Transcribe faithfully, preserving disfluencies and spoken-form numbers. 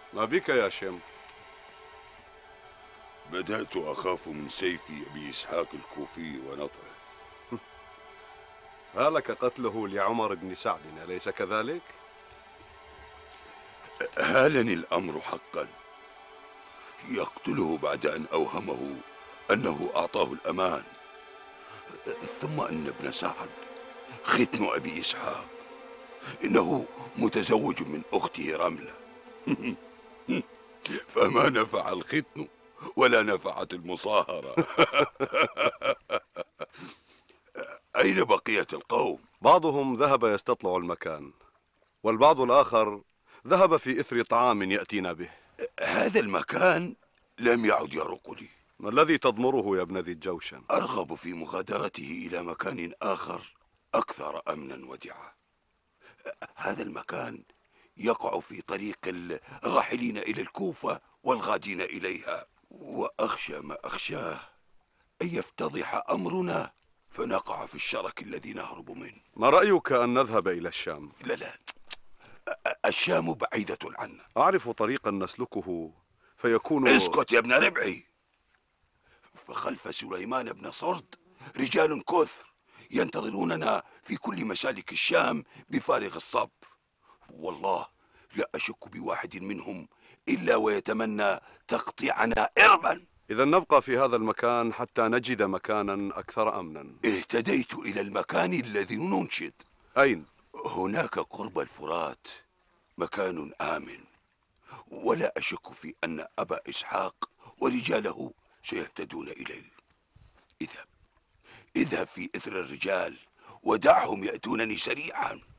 ما بك يا شم؟ بدأت أخاف من سيف أبي إسحاق الكوفي ونطعه. هلك قتله لعمر بن سعد، أليس كذلك؟ هالني الأمر حقا. يقتله بعد أن أوهمه أنه أعطاه الأمان، ثم أن ابن سعد ختن أبي إسحاق إنه متزوج من أخته رملة. فما نفع الختن ولا نفعت المصاهرة. أين بقية القوم؟ بعضهم ذهب يستطلع المكان، والبعض الآخر ذهب في إثر طعام يأتينا به. هذا المكان لم يعد يروق لي. ما الذي تضمره يا ابن ذي الجوشن؟ أرغب في مغادرته إلى مكان آخر أكثر أمنا ودعة. هذا المكان يقع في طريق الراحلين إلى الكوفة والغادين إليها، وأخشى ما أخشاه أن يفتضح أمرنا فنقع في الشرك الذي نهرب منه. ما رأيك أن نذهب إلى الشام؟ لا لا، الشام بعيدة عنا. أعرف طريقا نسلكه فيكون... اسكت يا ابن ربعي. فخلف سليمان بن صرد رجال كثر ينتظروننا في كل مسالك الشام بفارغ الصبر، والله لا أشك بواحد منهم إلا ويتمنى تقطيعنا إربا. إذا نبقى في هذا المكان حتى نجد مكانا أكثر أمنا. اهتديت إلى المكان الذي ننشد. أين؟ هناك قرب الفرات مكان آمن، ولا أشك في أن أبا إسحاق ورجاله سيهتدون إليه. اذهب اذهب في إثر الرجال ودعهم يأتونني سريعا.